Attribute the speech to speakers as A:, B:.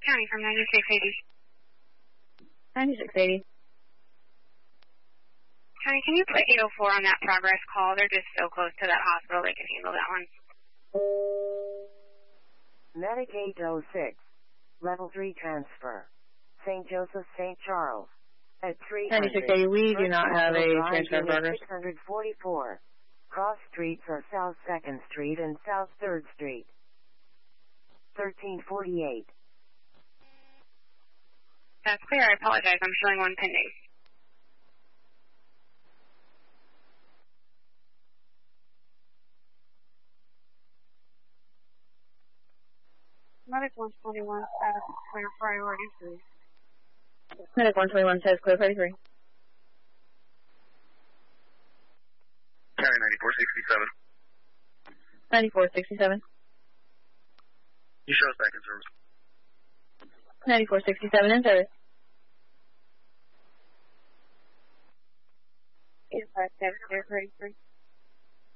A: County from 9680.
B: 9680.
A: County, can you put 804 on that progress call? They're just so close to that hospital, they can handle that one.
C: Medic 806. Level 3 transfer. St. Joseph, St. Charles. At 300.
B: 9680, we do not have a transfer progress.
C: 644. Cross streets are South 2nd Street and South 3rd Street. 1348.
A: That's clear. I apologize. I'm showing one pending. Medic 121 status clear priority 3.
B: Medic 121 says clear priority 3.
D: County 9467.
B: 9467.
D: You show us back in service.
B: 9467 in service.
A: 857 clear priority 3.